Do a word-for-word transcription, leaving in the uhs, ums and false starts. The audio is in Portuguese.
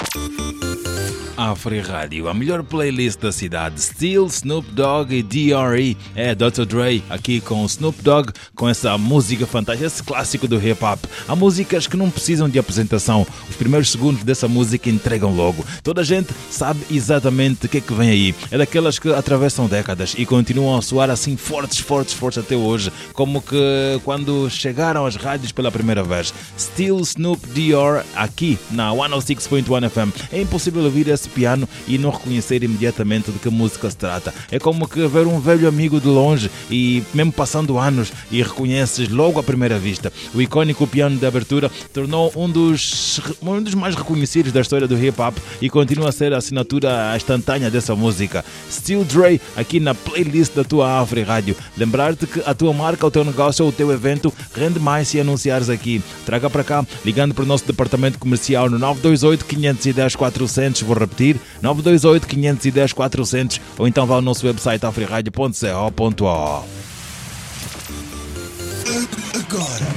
Afri Rádio, a melhor playlist da cidade. Still, Snoop Dogg e D R E. É doutor Dre aqui com o Snoop Dogg, com essa música fantástica, esse clássico do hip-hop. Há músicas que não precisam de apresentação. Os primeiros segundos dessa música entregam logo. Toda a gente sabe exatamente o que é que vem aí. É daquelas que atravessam décadas e continuam a soar assim fortes, fortes, fortes até hoje. Como que quando chegaram às rádios pela primeira vez. Still, Snoop, D R aqui na cento e seis ponto um F M. É impossível ouvir esse piano e não reconhecer imediatamente de que música se trata. É como que ver um velho amigo de longe e mesmo passando anos e reconheces logo à primeira vista. O icónico piano de abertura tornou um dos, um dos mais reconhecidos da história do hip-hop e continua a ser a assinatura instantânea dessa música. Still Dre aqui na playlist da tua Afri Rádio. Lembrar-te que a tua marca, o teu negócio ou o teu evento rende mais se anunciares aqui. Traga para cá, ligando para o nosso departamento comercial no nove dois oito, cinco um zero, quatro zero zero. Vou repetir, nove dois oito, cinco um zero, quatro zero zero, ou então vá ao nosso website afriradio ponto co ponto au. Agora